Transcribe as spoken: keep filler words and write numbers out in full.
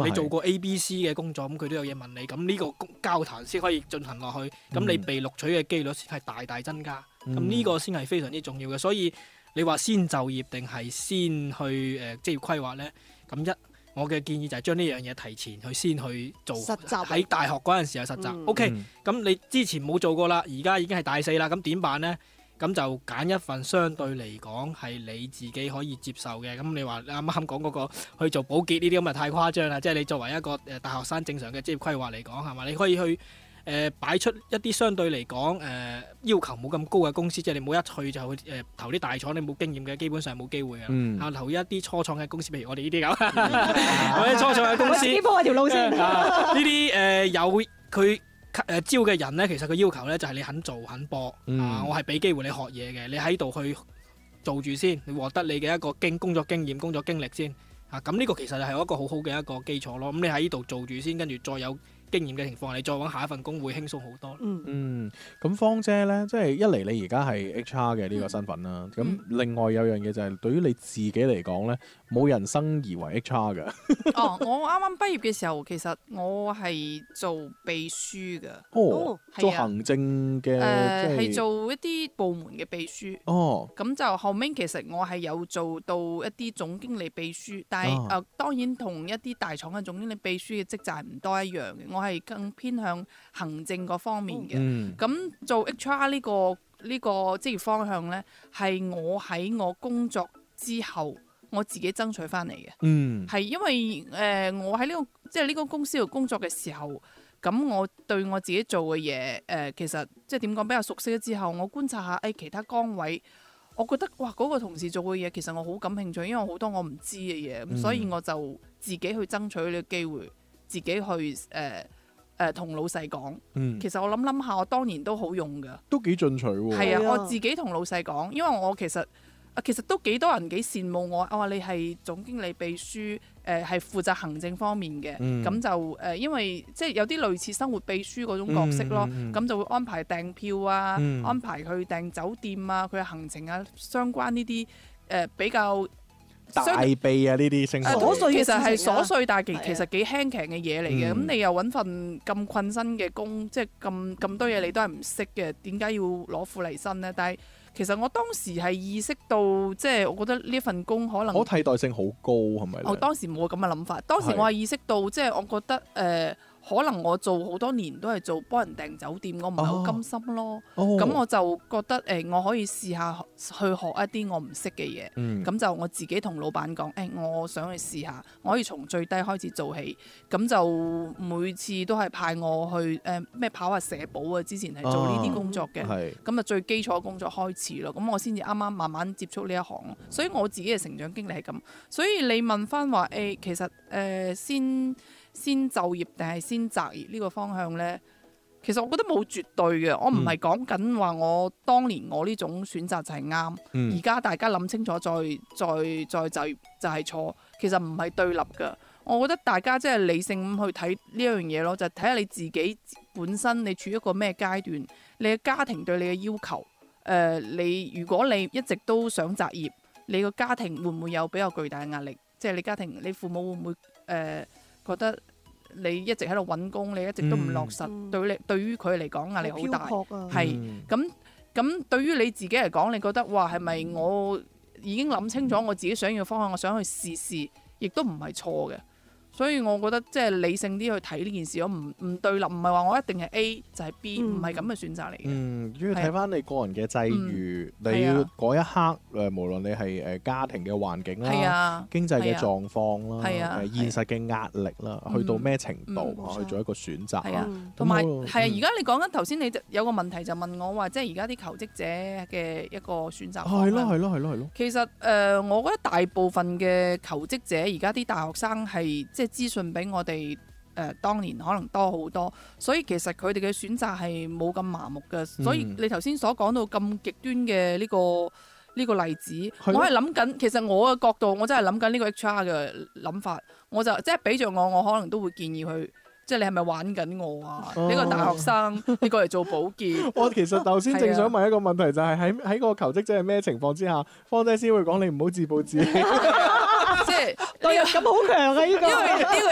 你做過 A、B、C 嘅工作，咁佢都有嘢問你，咁呢個交談先可以進行落去，咁、嗯、你被錄取嘅機率先係大大增加，咁呢、嗯、個先係非常之重要嘅。所以你話先就業定係先去誒職業規劃呢？咁一我嘅建議就係將呢樣嘢提前去先去做實習，喺大學嗰陣時候實習。嗯、OK，咁、嗯、你之前冇做過啦，而家已經係大四啦，咁點辦呢？咁就揀一份相對嚟講係你自己可以接受嘅。咁你話啱啱講嗰個去做保潔呢啲咁啊，太誇張啦！即係你作為一個誒大學生正常嘅職業規劃嚟講係嘛，你可以去誒擺、呃、出一啲相對嚟講誒要求冇咁高嘅公司，即係你冇一去就去誒、呃、投啲大廠，你冇經驗嘅基本上冇機會嘅。嗯、啊投一啲初創嘅公司，譬如我哋呢啲咁，或者初創嘅公司，我自己幫我條路先。呢啲誒有佢。誒招嘅人咧，其實個要求咧就係你肯做肯搏、嗯、啊！我係俾機會你學嘢嘅，你喺度去做住先，你獲得你嘅一個經工作經驗、工作經歷先啊！咁呢個其實係一個好好嘅一個基礎咯。咁你喺呢度做住先，跟住再有經驗嘅情況下，你再揾下一份工會輕鬆好多。 嗯，咁芳姐咧，即係一嚟你而家係 H R 嘅呢個身份啦。咁、嗯、另外有樣嘢就係對於你自己嚟講咧，冇人生而為 H R 嘅。 哦，我啱啱畢業嘅時候，其實我係做秘書嘅。 哦，做行政嘅，誒、 呃，係、 就是、 做一啲部門嘅秘書。哦，咁就後尾其實我係有做到一啲總經理秘書，但係誒、哦呃、當然同一啲大廠嘅總經理秘書嘅職責唔多一樣嘅。我係更偏向行政嗰方面嘅。咁、嗯、做 H R 呢、呢個呢、呢個職業方向呢，係我喺我工作之後我自己爭取翻嚟嘅。嗯，係因為誒、呃、我喺呢、呢個即係呢個公司度工作嘅時候，咁我對我自己做嘅嘢誒，其實即係點講比較熟悉咗之後，我觀察下誒、哎、其他崗位，我覺得哇嗰、嗰個同事做嘅嘢其實我好感興趣，因為好多我唔知嘅嘢，咁、嗯、所以我就自己去爭取呢個機會。自己去誒誒同老細講，嗯、其實我諗諗下，我當年都好用噶， 都幾進取喎。 係啊，我自己同老細講，因為我其實啊，其實都幾多人幾羨慕我。我話你係總經理秘書，誒、呃、係負責行政方面嘅，咁、嗯、就誒、呃，因為即係有啲類似生活秘書嗰種角色咯，咁、嗯嗯、就會安排訂票啊，嗯、安排佢訂酒店啊，佢嘅行程啊，相關呢啲誒比較。 大秘啊！呢啲聲瑣碎其實係瑣碎，但係其實幾輕鬆嘅嘢嚟嘅。咁、嗯、你又揾份咁困身嘅工，即係咁咁多嘢你都係唔識嘅，點解要攞苦嚟辛呢？但係其實我當時係意識到，即係我覺得呢份工可能可替代性好高，係咪？ 我當時冇咁嘅諗法，當時我係意識到，即係我覺得誒。呃可能我做好多年都係做幫人訂酒店，我唔係好甘心咯。咁、哦、我就覺得誒、呃，我可以試下去學一啲我唔識嘅嘢。咁、嗯、就我自己同老闆講，誒、欸，我想去試下，我可以從最低開始做起。咁就每次都係派我去誒咩、呃、跑下社保啊，之前係做呢啲工作嘅。咁啊，最基礎嘅工作開始咯。咁我先至啱啱慢慢接觸呢一行。所以我自己嘅成長經歷係咁。所以你問翻話誒，其實誒、呃、先。先就業定係先擇業呢個方向呢？其實我覺得冇絕對嘅，我唔係講緊話我當年我呢種選擇就係啱，而家、嗯、大家諗清楚再再再就業就係錯，其實唔係對立㗎。我覺得大家即係理性咁去睇呢樣嘢咯，就睇、是、下你自己本身你處於一個咩階段，你嘅家庭對你嘅要求，誒、呃，你如果你一直都想擇業，你個家庭會唔會有比較巨大嘅壓力？即係你家庭，你父母會唔會誒？呃覺得你一直喺度揾工，你一直都唔落實，嗯、對你對於佢嚟講壓力好大，係咁咁。對於你自己嚟講，你覺得哇，係咪我已經諗清楚我自己想要嘅方向，我想去試試，亦都唔係錯嘅。所以我覺得即係理性啲去睇呢件事，我唔唔對立，唔係話我一定係 A 就係 B，唔係咁嘅選擇嚟嘅。嗯， 主要睇翻你個人嘅際遇，嗯、你要嗰一刻誒，無論你係誒家庭嘅環境啦，啊、經濟嘅狀況啦，誒、啊、現實嘅壓力啦，啊、去到咩程度、嗯、去做一個選擇。係啊， 同埋係啊，而家你講緊頭先，你有個問題就問我話，即係而家啲求職者嘅一個選擇。 係咯，係咯，係咯，係咯。 其實誒、呃，我覺得大部分嘅求職者，而家啲大學生係即係資訊比我哋誒、呃、當年可能多好多，所以其實佢哋嘅選擇係冇咁麻木嘅。嗯、所以你頭先所講到咁極端嘅呢、呢個呢、呢個例子，的我係諗緊，其實我嘅角度，我真係諗緊呢個 H R 嘅諗法，我就即係俾著我，我可能都會建議佢。即係你係咪玩緊我啊？呢、哦、個大學生，你過嚟做保潔。 我其實頭先正想問一個問題，就係喺喺個求職者係咩情況之下，芳姐先會講你唔好自暴自棄。 即係代入感好強啊！呢、呢個。因為呢個